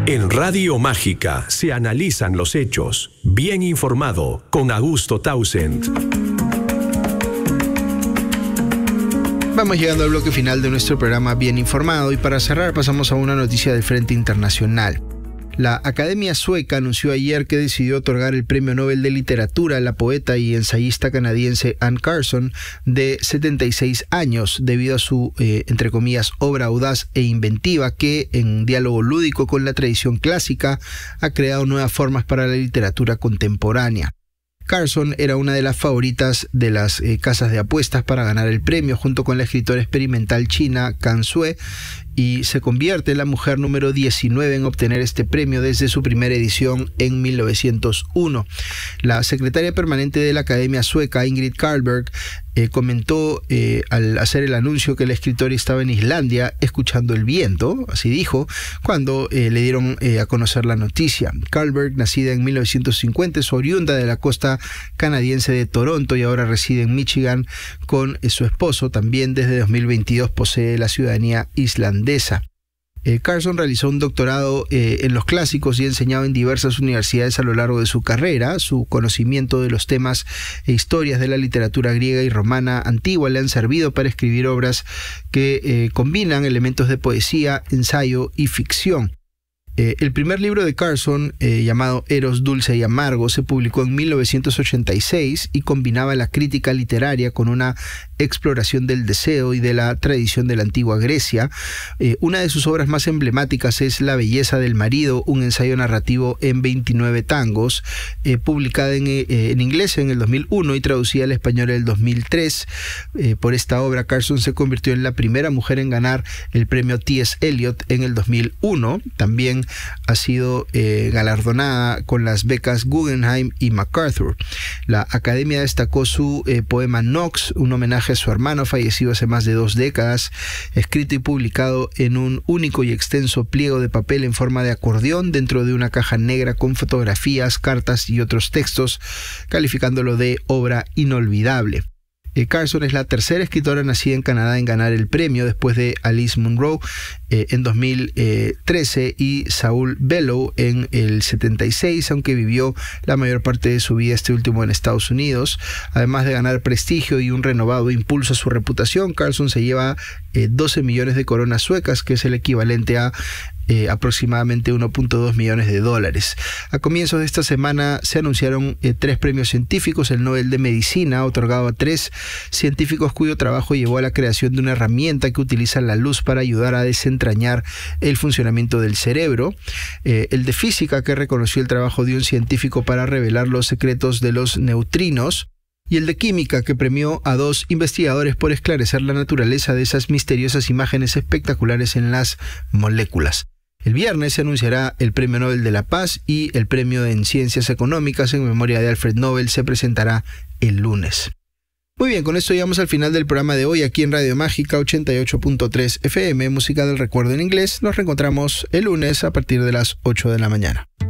En Radio Mágica se analizan los hechos. Bien informado con Augusto Townsend. Vamos llegando al bloque final de nuestro programa Bien Informado y para cerrar pasamos a una noticia del Frente Internacional. La Academia Sueca anunció ayer que decidió otorgar el Premio Nobel de Literatura a la poeta y ensayista canadiense Anne Carson, de 76 años, debido a su, entre comillas, obra audaz e inventiva que, en diálogo lúdico con la tradición clásica, ha creado nuevas formas para la literatura contemporánea. Carson era una de las favoritas de las casas de apuestas para ganar el premio, junto con la escritora experimental china Can Xue, y se convierte en la mujer número 19 en obtener este premio desde su primera edición en 1901. La secretaria permanente de la Academia Sueca, Ingrid Carlberg, comentó al hacer el anuncio que el escritor estaba en Islandia escuchando el viento, así dijo, cuando le dieron a conocer la noticia. Carlberg, nacida en 1950, es oriunda de la costa canadiense de Toronto y ahora reside en Michigan con su esposo. También desde 2022 posee la ciudadanía islandesa. Carson realizó un doctorado en los clásicos y ha enseñado en diversas universidades a lo largo de su carrera. Su conocimiento de los temas e historias de la literatura griega y romana antigua le han servido para escribir obras que combinan elementos de poesía, ensayo y ficción. El primer libro de Carson, llamado Eros dulce y amargo, se publicó en 1986 y combinaba la crítica literaria con una exploración del deseo y de la tradición de la antigua Grecia. Una de sus obras más emblemáticas es La belleza del marido, un ensayo narrativo en 29 tangos, publicada en inglés en el 2001 y traducida al español en el 2003. Por esta obra, Carson se convirtió en la primera mujer en ganar el premio T.S. Eliot en el 2001. También ha sido galardonada con las becas Guggenheim y MacArthur. La Academia destacó su poema Knox, un homenaje a su hermano fallecido hace más de 2 décadas, escrito y publicado en un único y extenso pliego de papel en forma de acordeón dentro de una caja negra con fotografías, cartas y otros textos, calificándolo de obra inolvidable. Carson es la tercera escritora nacida en Canadá en ganar el premio, después de Alice Munro en 2013 y Saul Bellow en el 76, aunque vivió la mayor parte de su vida este último en Estados Unidos. Además de ganar prestigio y un renovado impulso a su reputación, Carson se lleva 12 millones de coronas suecas, que es el equivalente a aproximadamente 1.2 millones de dólares. A comienzos de esta semana se anunciaron 3 premios científicos: el Nobel de Medicina, otorgado a 3 científicos cuyo trabajo llevó a la creación de una herramienta que utiliza la luz para ayudar a desentrañar el funcionamiento del cerebro; el de Física, que reconoció el trabajo de un científico para revelar los secretos de los neutrinos; y el de Química, que premió a 2 investigadores por esclarecer la naturaleza de esas misteriosas imágenes espectaculares en las moléculas. El viernes se anunciará el Premio Nobel de la Paz y el Premio en Ciencias Económicas en memoria de Alfred Nobel se presentará el lunes. Muy bien, con esto llegamos al final del programa de hoy aquí en Radio Mágica 88.3 FM, música del recuerdo en inglés. Nos reencontramos el lunes a partir de las 8 de la mañana.